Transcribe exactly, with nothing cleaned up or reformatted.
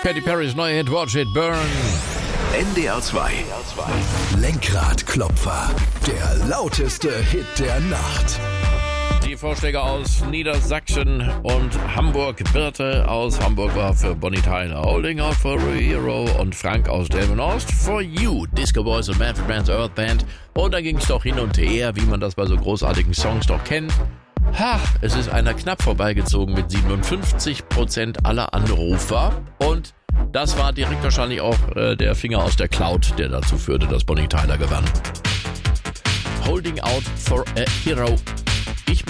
Katy Perrys neue Hit Watch It Burn. N D R zwei. Lenkradklopfer. Der lauteste Hit der Nacht. Die Vorschläge aus Niedersachsen und Hamburg. Birte aus Hamburg war für Bonnie Tyler. Holding Out for a Hero. Und Frank aus Delmenhorst For You. Disco Boys und Manfred Mann's Earth Band. Und da ging es doch hin und her, wie man das bei so großartigen Songs doch kennt. Ha, es ist einer knapp vorbeigezogen mit siebenundfünfzig Prozent aller Anrufer. Und das war direkt wahrscheinlich auch äh, der Finger aus der Cloud, der dazu führte, dass Bonnie Tyler gewann. Holding Out for a Hero